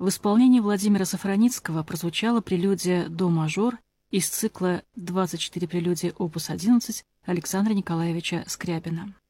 В исполнении Владимира Сафраницкого прозвучала прелюдия «До-мажор» из цикла «24 прелюдии опус 11» Александра Николаевича Скрябина.